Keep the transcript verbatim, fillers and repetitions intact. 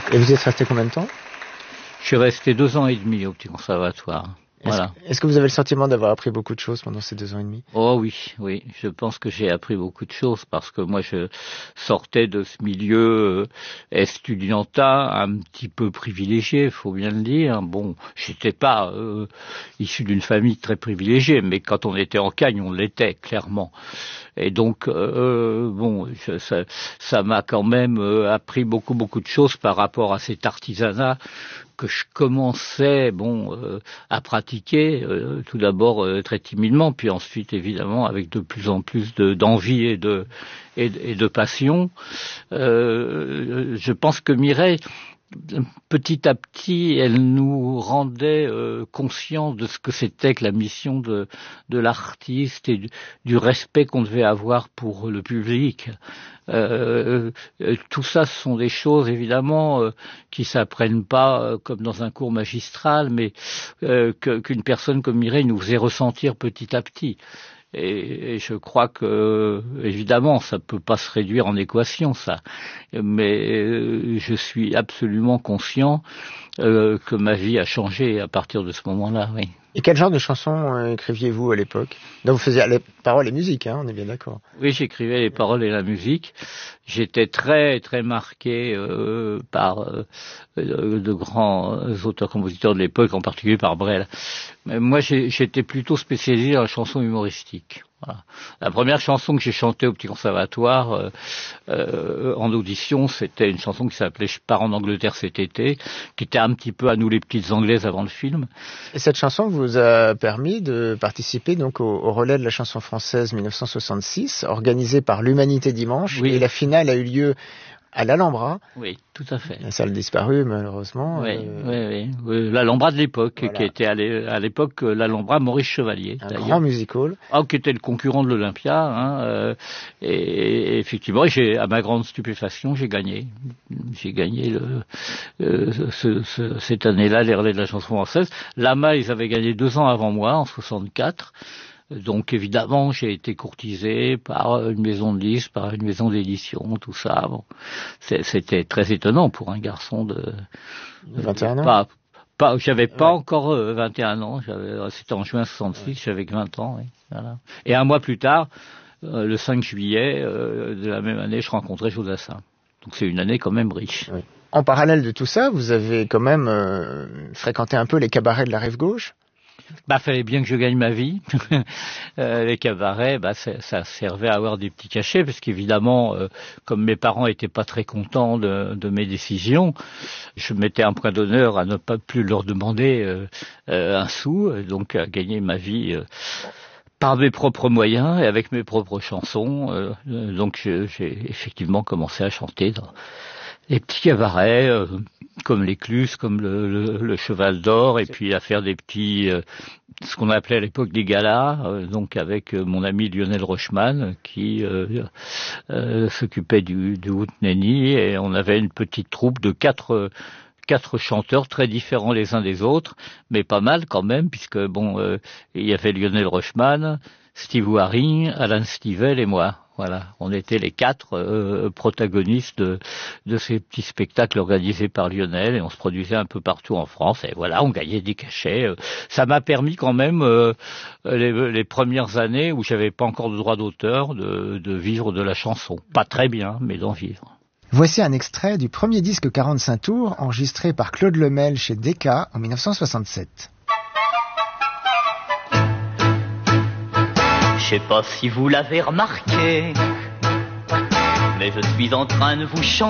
Et vous êtes resté combien de temps? Je suis resté deux ans et demi au petit conservatoire. Voilà. Est-ce, est-ce que vous avez le sentiment d'avoir appris beaucoup de choses pendant ces deux ans et demi? Oh oui, oui, je pense que j'ai appris beaucoup de choses parce que moi je sortais de ce milieu estudiantin un petit peu privilégié, faut bien le dire. Bon, j'étais pas euh, issu d'une famille très privilégiée, mais quand on était en Cagne, on l'était clairement. Et donc, euh, bon, je, ça, ça m'a quand même euh, appris beaucoup, beaucoup de choses par rapport à cet artisanat que je commençais, bon, euh, à pratiquer, euh, tout d'abord euh, très timidement, puis ensuite, évidemment, avec de plus en plus de, d'envie et de, et, et de passion. Euh, je pense que Mireille, petit à petit, elle nous rendait euh, conscients de ce que c'était que la mission de, de l'artiste et du, du respect qu'on devait avoir pour le public. Euh, euh, tout ça, ce sont des choses évidemment euh, qui s'apprennent pas euh, comme dans un cours magistral, mais euh, que, qu'une personne comme Mireille nous faisait ressentir petit à petit. Et, et je crois que, évidemment, ça peut pas se réduire en équation, ça. Mais euh, je suis absolument conscient euh, que ma vie a changé à partir de ce moment-là, oui. Et quel genre de chansons euh, écriviez-vous à l'époque? Donc vous faisiez les paroles et musique, hein, on est bien d'accord. Oui, j'écrivais les paroles et la musique. J'étais très très marqué euh, par euh, de grands auteurs-compositeurs de l'époque, en particulier par Brel. Mais moi, j'ai, j'étais plutôt spécialisé dans la chanson humoristique. Voilà. La première chanson que j'ai chantée au petit conservatoire euh, euh, en audition, c'était une chanson qui s'appelait « Je pars en Angleterre cet été », qui était un petit peu à nous les petites anglaises avant le film. Et cette chanson vous a permis de participer donc au, au relais de la chanson française mille neuf cent soixante-six, organisé par l'Humanité Dimanche, Oui. Et la finale a eu lieu à l'Alhambra. Oui, tout à fait. La salle disparue, malheureusement. Oui, euh... oui, oui, oui. L'Alhambra de l'époque, Voilà. qui était à l'époque l'Alhambra Maurice Chevalier. Un d'ailleurs. grand music-hall. Ah, qui était le concurrent de l'Olympia. Hein, euh, et, et effectivement, j'ai, à ma grande stupéfaction, j'ai gagné. J'ai gagné le, euh, ce, ce, cette année-là les relais de la chanson française. Lama, ils avaient gagné deux ans avant moi, en soixante-quatre. Donc évidemment, j'ai été courtisé par une maison de disques, par une maison d'édition, tout ça. Bon, c'est, c'était très étonnant pour un garçon de, de vingt et un ans. Pas, pas, j'avais pas ouais. encore euh, vingt et un ans. J'avais, c'était en juin soixante-six. Ouais. J'avais vingt ans. Oui, voilà. Et un mois plus tard, euh, le cinq juillet euh, de la même année, je rencontrais Jodassin. Donc c'est une année quand même riche. Oui. En parallèle de tout ça, vous avez quand même euh, fréquenté un peu les cabarets de la rive gauche. Bah, fallait bien que je gagne ma vie. euh, les cabarets, bah, ça, ça servait à avoir des petits cachets, parce qu'évidemment, euh, comme mes parents étaient pas très contents de, de mes décisions, je mettais un point d'honneur à ne pas plus leur demander euh, euh, un sou, donc à gagner ma vie euh, par mes propres moyens et avec mes propres chansons. Euh, donc je, j'ai effectivement commencé à chanter dans les petits cabarets, euh, comme l'Écluse, comme le, le, le Cheval d'Or, et puis à faire des petits, euh, ce qu'on appelait à l'époque des galas, euh, donc avec euh, mon ami Lionel Rochman, qui euh, euh, s'occupait du, du Houtneni, et on avait une petite troupe de quatre, euh, quatre chanteurs très différents les uns des autres, mais pas mal quand même, puisque bon, euh, il y avait Lionel Rochman, Steve Waring, Alan Stivell et moi. Voilà, on était les quatre euh, protagonistes de, de ces petits spectacles organisés par Lionel, et on se produisait un peu partout en France, et voilà, on gagnait des cachets. Ça m'a permis quand même, euh, les, les premières années où j'avais pas encore de droit d'auteur, de, de vivre de la chanson. Pas très bien, mais d'en vivre. Voici un extrait du premier disque quarante-cinq tours enregistré par Claude Lemel chez Decca en dix-neuf cent soixante-sept. Je sais pas si vous l'avez remarqué, mais je suis en train de vous chanter